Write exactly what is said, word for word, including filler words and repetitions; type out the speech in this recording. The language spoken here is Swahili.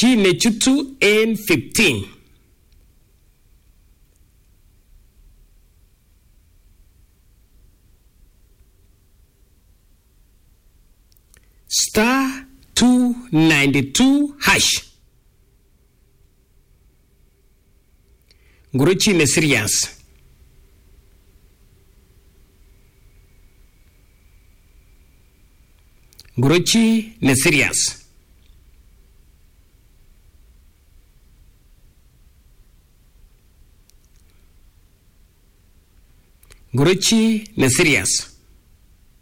chi ne chutu en fifteen. Star two ninety-two hash. Nguruchi ne serious. Nguruchi ne serious. Nguruchi ne serious.